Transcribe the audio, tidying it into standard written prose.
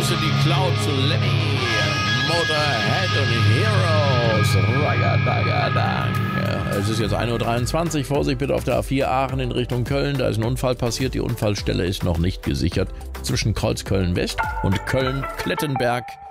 Destiny Cloud zu Lemmy, Motorhead und Heroes. Ragadagadang. Ja, es ist jetzt 1:23 Uhr. Vorsicht bitte auf der A4 Aachen in Richtung Köln. Da ist ein Unfall passiert. Die Unfallstelle ist noch nicht gesichert. Zwischen Kreuzköln West und Köln-Klettenberg